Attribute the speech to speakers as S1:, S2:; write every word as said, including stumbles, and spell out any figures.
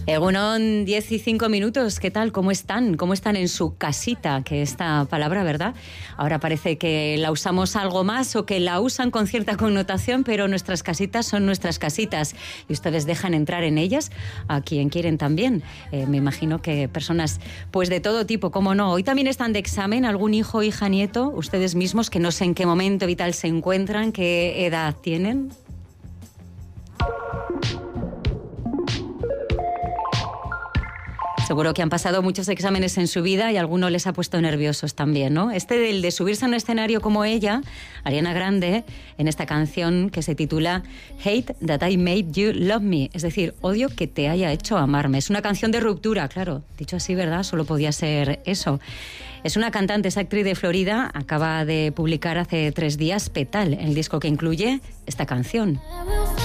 S1: Egunon, diez y cinco minutos. ¿Qué tal? ¿Cómo están? ¿Cómo están en su casita? Que esta palabra, ¿verdad? Ahora parece que la usamos algo más o que la usan con cierta connotación, pero nuestras casitas son nuestras casitas y ustedes dejan entrar en ellas a quien quieren también. Eh, me imagino que personas pues de todo tipo, ¿cómo no? Hoy también están de examen algún hijo, hija, nieto, ustedes mismos, que no sé en qué momento vital se encuentran, qué edad tienen. Seguro que han pasado muchos exámenes en su vida y alguno les ha puesto nerviosos también, ¿no? Este del de subirse a un escenario como ella, Ariana Grande, en esta canción que se titula Hate That I Made You Love Me, es decir, odio que te haya hecho amarme. Es una canción de ruptura, claro, dicho así, ¿verdad? Solo podía ser eso. Es una cantante, es actriz de Florida, acaba de publicar hace tres días Petal, el disco que incluye esta canción.